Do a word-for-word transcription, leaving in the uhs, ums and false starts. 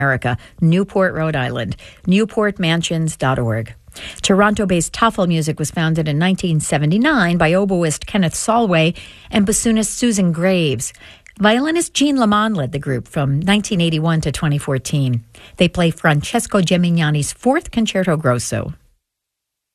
America, Newport, Rhode Island. newport mansions dot org. Toronto-based Tafel Music was founded in nineteen seventy-nine by oboist Kenneth Solway and bassoonist Susan Graves. Violinist Jean Lamond led the group from nineteen eighty-one to twenty fourteen. They play Francesco Gemignani's Fourth Concerto Grosso.